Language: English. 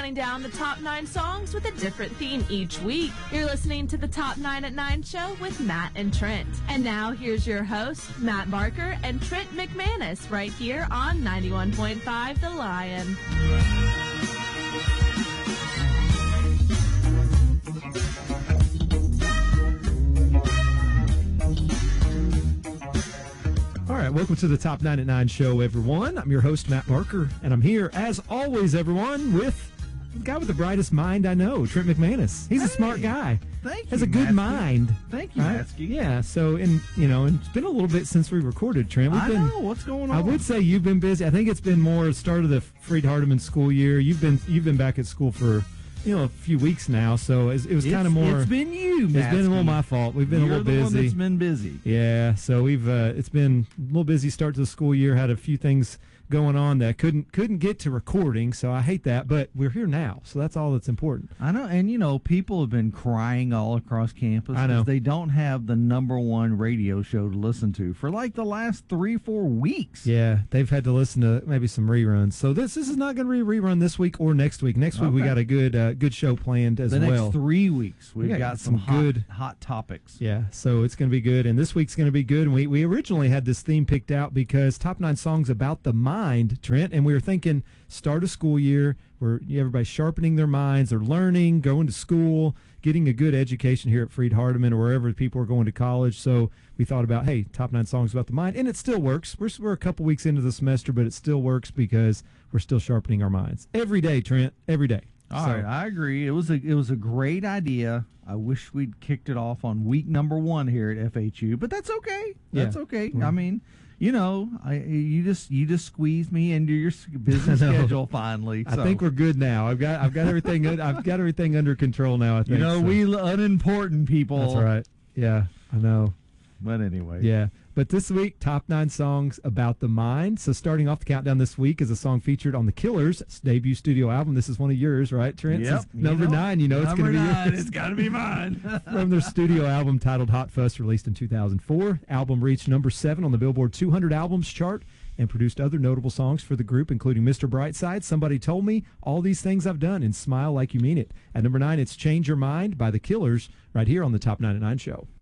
counting down the top 9 songs with a different theme each week. You're listening to the Top 9 at 9 show with Matt and Trent. And now here's your hosts, Matt Barker and Trent McManus, right here on 91.5 The Lion. All right, welcome to the Top 9 at 9 show, everyone. I'm your host, Matt Barker, and I'm here, as always, everyone, with the guy with the brightest mind I know, Trent McManus. He's a smart guy. Thank you, has a good mind. Thank you, right? Matsky. Yeah, so, and it's been a little bit since we recorded, Trent. I know. What's going on? I would say you've been busy. I think it's been more start of the Freed-Hardeman school year. You've been back at school for a few weeks now, so it was kind of more. It's been you, Matsky. It's been a little my fault. We've been a little busy. You're the one that's been busy. Yeah, so we've it's been a little busy start to the school year. Had a few things going on that couldn't get to recording, so I hate that, but we're here now, so that's all that's important. I know, and people have been crying all across campus because they don't have the number one radio show to listen to for like the last 3-4 weeks. Yeah, they've had to listen to maybe some reruns. So this is not going to be a rerun this week or next week. Next week we got a good show planned as well. The next 3 weeks we've got some hot topics. Yeah, so it's going to be good, and this week's going to be good. And we originally had this theme picked out because Top 9 songs about the mind, Trent, and we were thinking start a school year where everybody's sharpening their minds, they're learning, going to school, getting a good education here at Freed-Hardeman or wherever people are going to college. So we thought about, hey, Top 9 songs about the mind, and it still works. We're a couple weeks into the semester, but it still works because we're still sharpening our minds every day, Trent, every day. All right, I agree. It was a great idea. I wish we'd kicked it off on week number 1 here at FHU, but that's okay. That's okay. I mean, you just squeezed me into your busy schedule finally. So. I think we're good now. I've got everything good. I've got everything under control now. I think. We unimportant people. That's right. Yeah, I know. But anyway. Yeah. But this week, Top 9 songs about the mind. So starting off the countdown this week is a song featured on The Killers' debut studio album. This is one of yours, right, Trent? Yep. Number 9, it's going to be yours. It's got to be mine. From their studio album titled Hot Fuss, released in 2004. Album reached number 7 on the Billboard 200 Albums chart and produced other notable songs for the group, including Mr. Brightside, Somebody Told Me, All These Things I've Done, and Smile Like You Mean It. At number 9, it's Change Your Mind by The Killers, right here on the Top 9 at 9 show.